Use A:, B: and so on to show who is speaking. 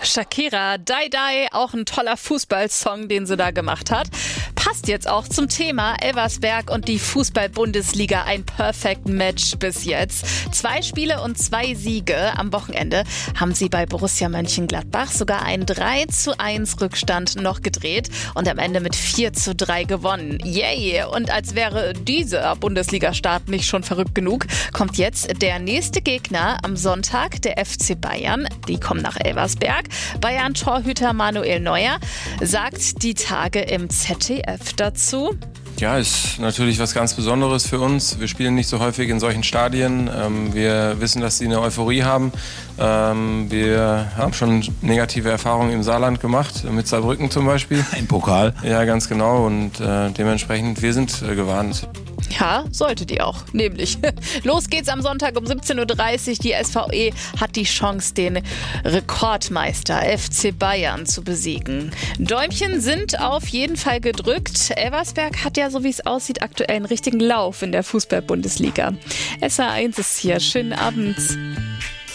A: Shakira, Die Die, auch ein toller Fußballsong, den sie da gemacht hat. Passt jetzt auch zum Thema Elversberg und die Fußball-Bundesliga. Ein Perfect Match bis jetzt. 2 Spiele und 2 Siege. Am Wochenende haben sie bei Borussia Mönchengladbach sogar einen 3:1 Rückstand noch gedreht und am Ende mit 4:3 gewonnen. Yay! Und als wäre dieser Bundesliga-Start nicht schon verrückt genug, kommt jetzt der nächste Gegner am Sonntag, der FC Bayern. Die kommen nach Elversberg. Bayern-Torhüter Manuel Neuer sagt die Tage im ZDF dazu.
B: Ja, ist natürlich was ganz Besonderes für uns. Wir spielen nicht so häufig in solchen Stadien. Wir wissen, dass sie eine Euphorie haben. Wir haben schon negative Erfahrungen im Saarland gemacht, mit Saarbrücken zum Beispiel.
C: Im Pokal.
B: Ja, ganz genau. Und dementsprechend, wir sind gewarnt.
A: Ja, solltet ihr auch, nämlich. Los geht's am Sonntag um 17:30 Uhr. Die SVE hat die Chance, den Rekordmeister FC Bayern zu besiegen. Däumchen sind auf jeden Fall gedrückt. Elversberg hat ja, so wie es aussieht, aktuell einen richtigen Lauf in der Fußball-Bundesliga. SR1 ist hier. Schönen Abend.